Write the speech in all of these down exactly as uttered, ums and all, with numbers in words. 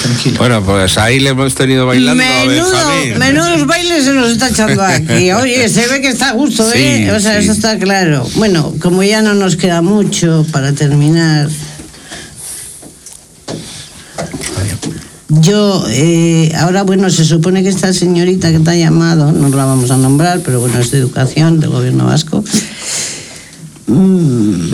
tranquilo. Bueno, pues ahí le hemos tenido bailando Menudo, a Benjamín. menudos bailes se nos está echando aquí. Oye, se ve que está a gusto, ¿eh? Sí, o sea, sí. eso está claro. Bueno, como ya no nos queda mucho para terminar, yo, eh, ahora, bueno, se supone que esta señorita que te ha llamado, no la vamos a nombrar, pero bueno, es de educación del gobierno vasco. Mm.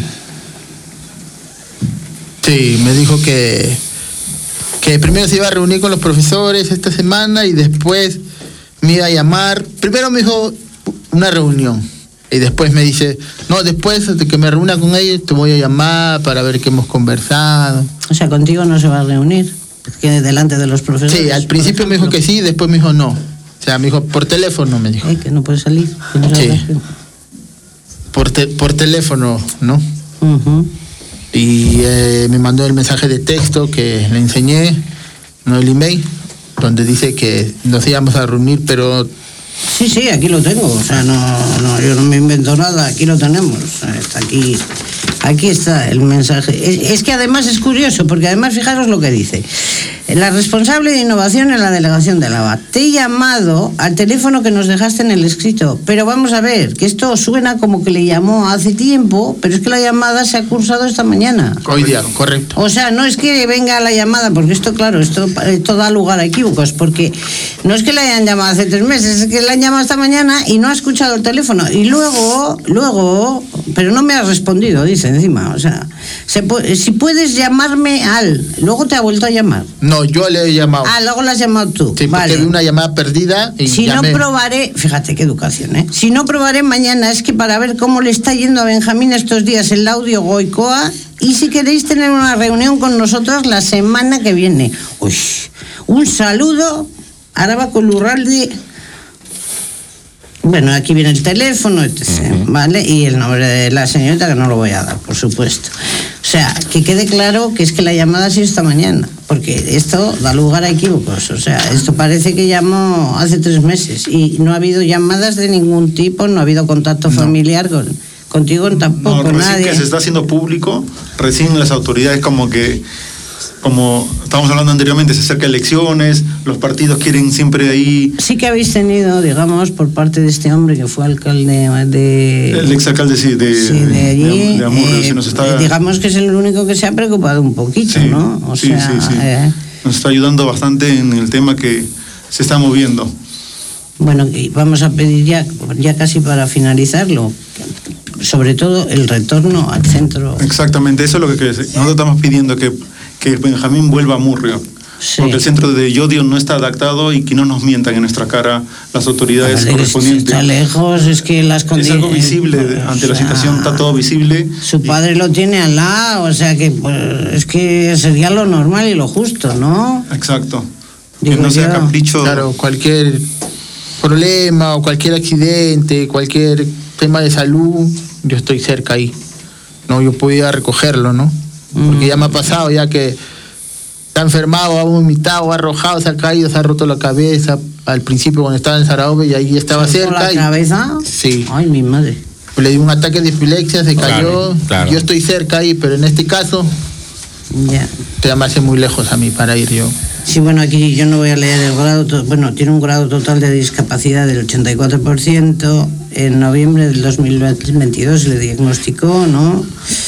Sí, me dijo que, que primero se iba a reunir con los profesores esta semana y después me iba a llamar. Primero me dijo una reunión y después me dice, no, después de que me reúna con ellos te voy a llamar para ver qué hemos conversado. O sea, contigo no se va a reunir, que delante de los profesores. Sí, al principio me dijo que sí, después me dijo no. O sea, me dijo por teléfono, me dijo. Eh, que no puede salir. Que no Sí. sabe. Por, te, por teléfono, ¿no? Uh-huh. Y eh, me mandó el mensaje de texto que le enseñé, no el email, donde dice que nos íbamos a reunir, pero... Sí, sí, aquí lo tengo. O sea, no, no, yo no me invento nada, aquí lo tenemos. Está aquí, aquí está el mensaje. Es, es que además es curioso, porque además fijaros lo que dice. La responsable de innovación en la delegación de Álava. Te he llamado al teléfono que nos dejaste en el escrito, pero vamos a ver, que esto suena como que le llamó hace tiempo, pero es que la llamada se ha cursado esta mañana. Hoy día, correcto. O sea, no es que venga la llamada, porque esto, claro, esto, esto da lugar a equívocos, porque no es que la hayan llamado hace tres meses, es que la han llamado esta mañana y no ha escuchado el teléfono. Y luego, luego, pero no me has respondido, dice encima. O sea, se puede, si puedes llamarme al, luego te ha vuelto a llamar. No, yo le he llamado. Ah, luego la has llamado tú. Sí, porque vale. vi una llamada perdida y Si llamé. no probaré, fíjate qué educación, ¿eh? Si no probaré mañana, es que para ver cómo le está yendo a Benjamín estos días el audio Goicoa, y si queréis tener una reunión con nosotros la semana que viene. Uy, un saludo, Araba Colurralde. Bueno, aquí viene el teléfono, etcétera, uh-huh. ¿Vale? Y el nombre de la señorita, que no lo voy a dar, por supuesto. O sea, que quede claro que es que la llamada ha sido esta mañana, porque esto da lugar a equívocos. O sea, esto parece que llamó hace tres meses y no ha habido llamadas de ningún tipo, no ha habido contacto no. familiar con, contigo tampoco, no, recién nadie. Que se está haciendo público, recién las autoridades como que... Como estábamos hablando anteriormente, se acercan elecciones, los partidos quieren siempre ahí... Sí que habéis tenido, digamos, por parte de este hombre que fue alcalde de... El exalcalde, sí, de, sí, de allí. De, de Amurrio, eh, sí, nos está... Digamos que es el único que se ha preocupado un poquito, sí, ¿no? O sí, sea, sí, sí. Eh, nos está ayudando bastante en el tema que se está moviendo. Bueno, y vamos a pedir ya, ya casi para finalizarlo, sobre todo el retorno al centro. Exactamente, eso es lo que nosotros estamos pidiendo, que... que Benjamín vuelva a Amurrio, sí. Porque el centro de Llodio no está adaptado y que no nos mientan en nuestra cara las autoridades ver, correspondientes. Está lejos, es que las condiciones... Es algo visible, eh, ante la situación está todo visible. Su padre y... lo tiene al lado, o sea que pues, es que sería lo normal y lo justo, ¿no? Exacto. Digo que no sea yo. capricho. Claro, cualquier problema o cualquier accidente, cualquier tema de salud, yo estoy cerca ahí. No, yo podía recogerlo, ¿no? Porque ya me ha pasado, ya que está enfermado, ha vomitado, ha arrojado, se ha caído, se ha roto la cabeza. Al principio cuando estaba en Sarauve y ahí estaba ¿Se cerca. la y, cabeza? Sí. Ay, mi madre. Le dio un ataque de epilepsia, se cayó. Claro, claro. Yo estoy cerca ahí, pero en este caso, ya. te me hace muy lejos a mí para ir yo. Sí, bueno, aquí yo no voy a leer el grado, bueno, tiene un grado total de discapacidad del ochenta y cuatro por ciento. En noviembre del dos mil veintidós se le diagnosticó, ¿no?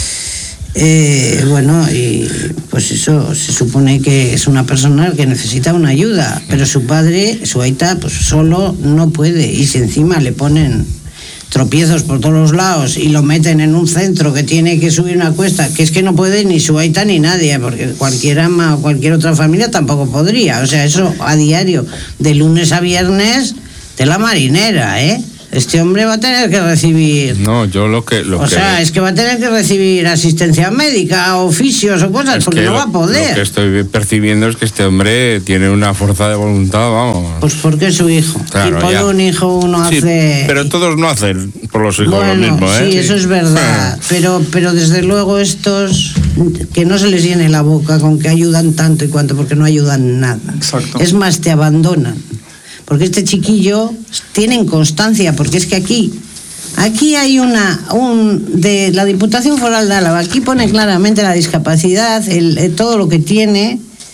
Eh, bueno, y pues eso, se supone que es una persona que necesita una ayuda, pero su padre, su aita, pues solo no puede, y si encima le ponen tropiezos por todos los lados y lo meten en un centro que tiene que subir una cuesta, que es que no puede ni su aita ni nadie, porque cualquier ama o cualquier otra familia tampoco podría, o sea, eso a diario, de lunes a viernes, de la marinera, ¿eh? Este hombre va a tener que recibir... No, yo lo que... Lo o que sea, es que va a tener que recibir asistencia médica, oficios o cosas, porque no lo, va a poder. Lo que estoy percibiendo es que este hombre tiene una fuerza de voluntad, vamos. Pues porque es su hijo. Claro, y por ya. un hijo uno sí, hace... pero todos no hacen por los hijos bueno, lo mismo, ¿eh? sí, eso es verdad. pero, pero desde luego estos... Que no se les llene la boca con que ayudan tanto y cuanto, porque no ayudan nada. Exacto. Es más, te abandonan. Porque este chiquillo tienen constancia, porque es que aquí, aquí hay una, un, de la Diputación Foral de Álava, aquí pone claramente la discapacidad, el, el, todo lo que tiene,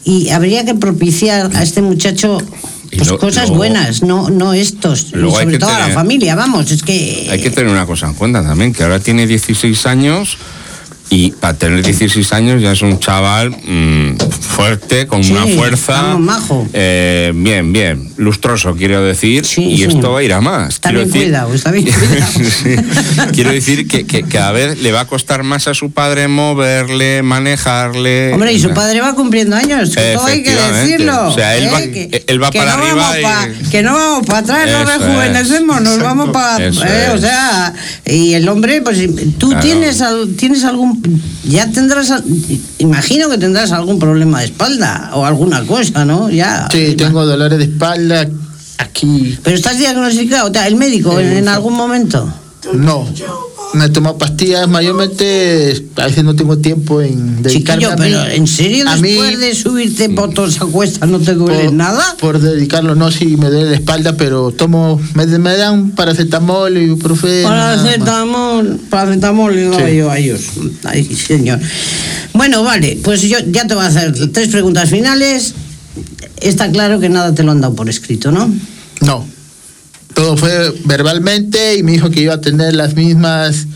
y habría que propiciar a este muchacho pues lo, cosas luego, buenas, no no estos, y sobre todo tener, a la familia, vamos, es que... Hay que tener una cosa en cuenta también, que ahora tiene dieciséis años... Y para tener dieciséis años ya es un chaval mmm, fuerte, con sí, una fuerza. Majo. Eh, bien, bien, lustroso, quiero decir. Sí, y sí. esto va a ir a más. Está quiero bien decir, cuidado, está bien cuidado. sí, quiero decir que, que cada vez le va a costar más a su padre moverle, manejarle. Hombre, y su padre va cumpliendo años, todo hay que decirlo. O sea, él ¿eh? va, que, él va que para no arriba. Y... Pa, que no vamos para atrás, eso no rejuvenecemos, es. nos vamos para. Eh, o sea, y el hombre, pues tú claro. tienes, tienes algún. Ya tendrás, imagino que tendrás algún problema de espalda o alguna cosa, ¿no? Ya. Sí, tengo dolores de espalda aquí. ¿Pero estás diagnosticado? ¿El médico eh, en algún momento? No, me he tomado pastillas mayormente, a veces no tengo tiempo en dedicarme Chiquillo, a mí. pero ¿en serio después mí, de subirte botos a cuesta no te duele por, nada? Por dedicarlo, no, sí me duele la espalda, pero tomo, me, me dan paracetamol y ibuprofeno. Paracetamol, paracetamol y sí. yo a ellos. Ay, señor. Bueno, vale, pues yo ya te voy a hacer tres preguntas finales. Está claro que nada te lo han dado por escrito, ¿no? No. Todo fue verbalmente y me dijo que iba a tener las mismas,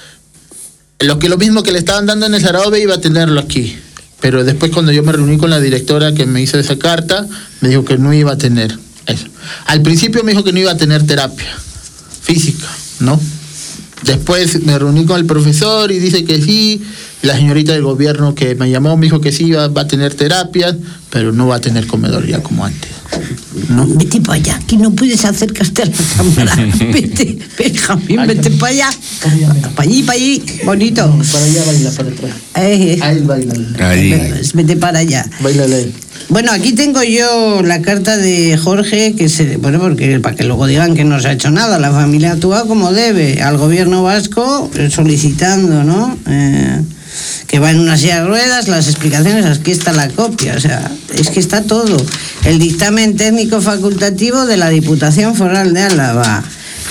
lo que lo mismo que le estaban dando en el Sarauve iba a tenerlo aquí. Pero después cuando yo me reuní con la directora que me hizo esa carta, me dijo que no iba a tener eso. Al principio me dijo que no iba a tener terapia física, ¿no? Después me reuní con el profesor y dice que sí. La señorita del gobierno que me llamó me dijo que sí, va, va a tener terapias, pero no va a tener comedor ya como antes. ¿No? Vete para allá, que no puedes acercarte a la cámara. Vete, Benjamín, vete para allá. Para allí, para allí, bonito. No, para allá baila, para atrás. Eh, Ahí baila. Ahí. Vete para allá. Baila él. Bueno, aquí tengo yo la carta de Jorge, que se, bueno, porque para que luego digan que no se ha hecho nada, la familia actúa como debe, al gobierno vasco solicitando, ¿no? Eh, que va en una silla de ruedas, las explicaciones, aquí está la copia, o sea, es que está todo. El dictamen técnico facultativo de la Diputación Foral de Álava.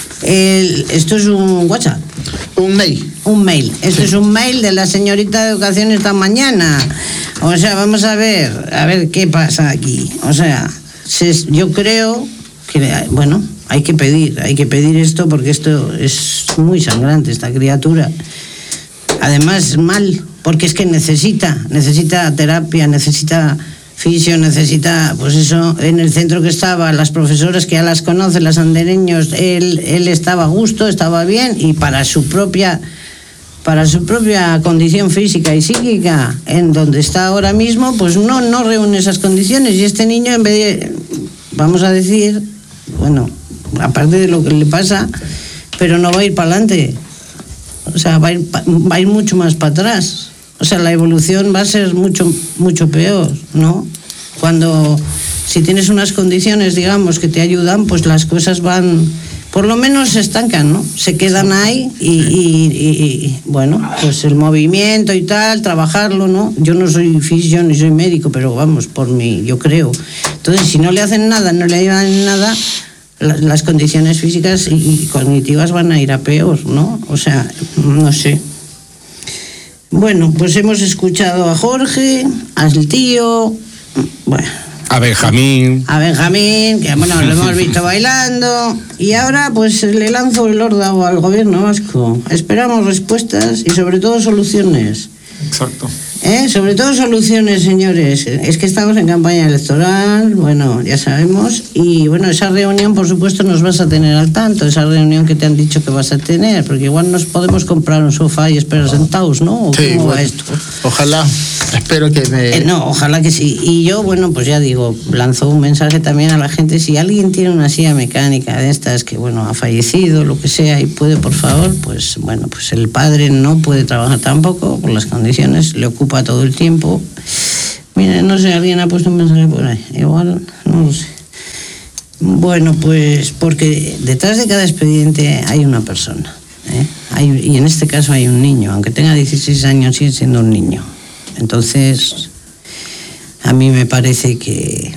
El, esto es un WhatsApp. Un mail. Un mail. Esto sí. Es un mail de la señorita de Educación esta mañana. O sea, vamos a ver, a ver qué pasa aquí. O sea, se, yo creo que, bueno, hay que pedir, hay que pedir esto porque esto es muy sangrante, esta criatura. Además, mal, porque es que necesita, necesita terapia, necesita fisio, necesita, pues eso, en el centro que estaba, las profesoras que ya las conocen, las andereños, él, él estaba a gusto, estaba bien, y para su propia, para su propia condición física y psíquica, en donde está ahora mismo, pues no, no reúne esas condiciones, y este niño, en vez de, vamos a decir, bueno, aparte de lo que le pasa, pero no va a ir para adelante. O sea, va a, ir, va a ir mucho más para atrás. O sea, la evolución va a ser mucho, mucho peor, ¿no? Cuando, si tienes unas condiciones, digamos, que te ayudan, pues las cosas van, por lo menos se estancan, ¿no? Se quedan ahí y, y, y, y bueno, pues el movimiento y tal, trabajarlo, ¿no? Yo no soy fisio ni soy médico, pero vamos, por mí, yo creo. Entonces, si no le hacen nada, no le ayudan en nada, las condiciones físicas y cognitivas van a ir a peor, ¿no? O sea, no sé. Bueno, pues hemos escuchado a Jorge, al tío, bueno, a Benjamín. A Benjamín, que bueno, lo hemos visto bailando. Y ahora pues le lanzo el órdago al gobierno vasco. Esperamos respuestas y sobre todo soluciones. Exacto. ¿Eh? Sobre todo soluciones, señores. Es que estamos en campaña electoral, bueno, ya sabemos. Y bueno, esa reunión, por supuesto, nos vas a tener al tanto. Esa reunión que te han dicho que vas a tener. Porque igual nos podemos comprar un sofá y esperar sentados, ¿no? ¿O sí, cómo bueno, va esto? Ojalá. Espero que me... Eh, no, ojalá que sí. Y yo, bueno, pues ya digo, lanzo un mensaje también a la gente. Si alguien tiene una silla mecánica de estas que, bueno, ha fallecido, lo que sea, y puede, por favor, pues bueno, pues el padre no puede trabajar tampoco por las condiciones, le ocupa todo el tiempo. Mira, no sé, alguien ha puesto un mensaje por ahí. Igual, no lo sé. Bueno, pues porque detrás de cada expediente hay una persona, ¿eh? Hay, y en este caso hay un niño. Aunque tenga dieciséis años, sigue siendo un niño. Entonces, a mí me parece que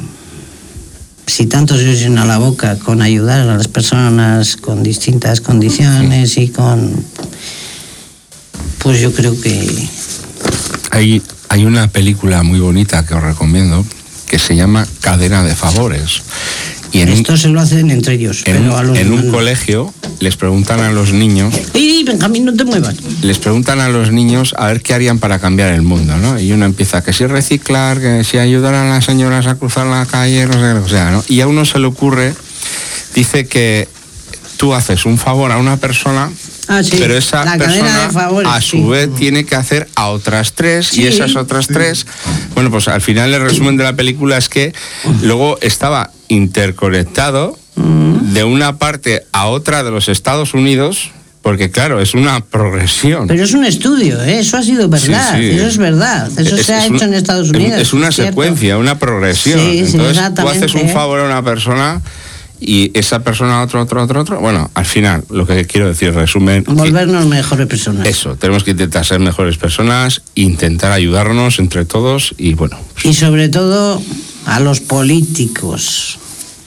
si tanto se os llena la boca con ayudar a las personas con distintas condiciones y con... Pues yo creo que... Hay, hay una película muy bonita que os recomiendo que se llama Cadena de Favores. Y en Esto un, se lo hacen entre ellos, en pero un, a los en un demás no. colegio les preguntan a los niños, ¡Ey, Benjamín, no te muevas! les preguntan a los niños a ver qué harían para cambiar el mundo, ¿no? Y uno empieza que si reciclar, que si ayudar a las señoras a cruzar la calle, no sé qué, o sea, ¿no? Y a uno se le ocurre, dice que tú haces un favor a una persona, Ah, sí. pero esa La cadena persona de favores, a su sí. vez tiene que hacer a otras tres, Sí. y esas otras tres, bueno, pues al final el resumen de la película es que luego estaba interconectado de una parte a otra de los Estados Unidos, porque claro, es una progresión. Pero es un estudio, ¿eh? Eso ha sido verdad, Sí, sí. eso es verdad, eso Es- se ha es un- hecho en Estados Unidos. Es una ¿cierto? secuencia, una progresión. Sí, sí, Entonces tú haces un exactamente. favor a una persona y esa persona a otro, otro, otro, otro. Bueno, al final, lo que quiero decir, resumen. que Volvernos mejores personas. Eso, tenemos que intentar ser mejores personas, intentar ayudarnos entre todos y bueno. Y sobre todo a los políticos,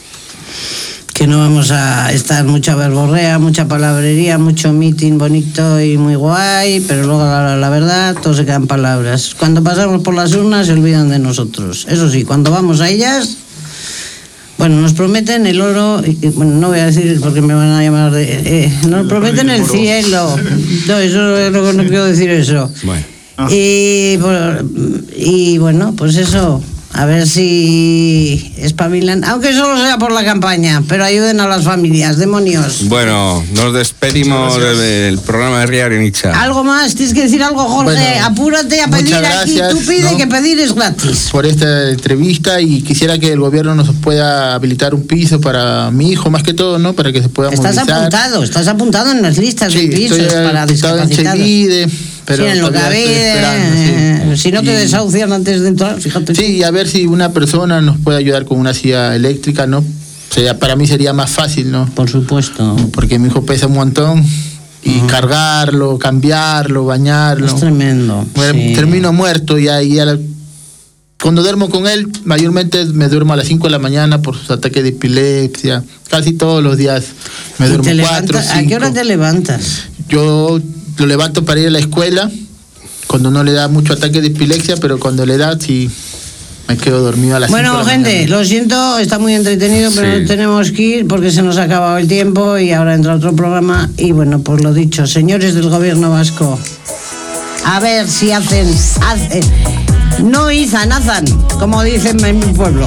que no vamos a estar mucha verborrea, mucha palabrería, mucho meeting bonito y muy guay, pero luego la, la verdad todo se quedan palabras. Cuando pasamos por las urnas se olvidan de nosotros. Eso sí, cuando vamos a ellas, bueno, nos prometen el oro, y, y, bueno, no voy a decir porque me van a llamar de... Eh, nos prometen el cielo. No, eso es lo que no quiero decir eso. Bueno. Y, por- y bueno, pues eso, a ver si espabilan, aunque solo sea por la campaña, pero ayuden a las familias, demonios. Bueno, nos despedimos Muchas gracias. del programa de Ría Arenicha. ¿Algo más? ¿Tienes que decir algo, Jorge? Bueno, Apúrate a pedir muchas aquí, gracias, tú pide ¿no? que pedir es gratis. Por esta entrevista, y quisiera que el gobierno nos pueda habilitar un piso para mi hijo, más que todo, ¿no? Para que se pueda Estás movilizar. apuntado, estás apuntado en las listas Sí, de pisos estoy para apuntado en discapacitados. Chevide, pero sí, en lo que todavía estoy esperando, sí. eh, si no te Y- desahucian antes de entrar, fíjate. Sí, y a ver si una persona nos puede ayudar con una silla eléctrica, ¿no? Sería, para mí sería más fácil, ¿no? Por supuesto. Porque mi hijo pesa un montón y cargarlo, cambiarlo, bañarlo. Es tremendo. Bueno, sí. termino muerto y ahí a la- cuando duermo con él, mayormente me duermo a las cinco de la mañana por sus ataques de epilepsia. Casi todos los días me ¿Y duermo te cuatro, levantas- ¿A qué hora cinco. te levantas? Yo lo levanto para ir a la escuela cuando no le da mucho ataque de epilepsia, pero cuando le da sí me quedo dormido a las Bueno, cinco de la gente, mañana. lo siento, está muy entretenido, pero Sí. tenemos que ir porque se nos ha acabado el tiempo y ahora entra otro programa. Y bueno, pues lo dicho, señores del gobierno vasco, a ver si hacen, hacen, no izan, hacen, como dicen en mi pueblo.